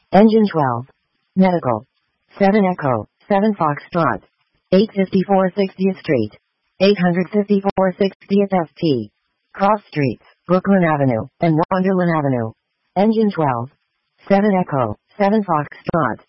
Engine 12. Medical. 7 Echo, 7 Foxtrot. 854 60th Street. 854 60th Ft. Cross Streets, Brooklyn Avenue, and Wonderland Avenue. Engine 12. 7 Echo, 7 Foxtrot.